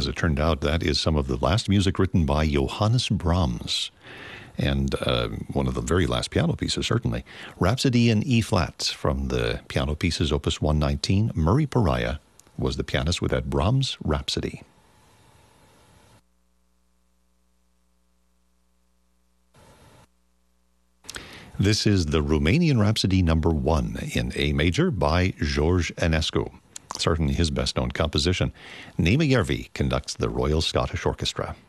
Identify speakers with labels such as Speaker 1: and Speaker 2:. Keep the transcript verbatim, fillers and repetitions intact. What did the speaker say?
Speaker 1: it turned out, that is some of the last music written by Johannes Brahms. And uh, one of the very last piano pieces, certainly. Rhapsody in E-flat from the piano pieces, Opus one nineteen. Murray Pariah was the pianist with that Brahms Rhapsody. This is the Romanian Rhapsody number one in A major by George Enescu. Certainly his best-known composition. Nema Järvi conducts the Royal Scottish Orchestra.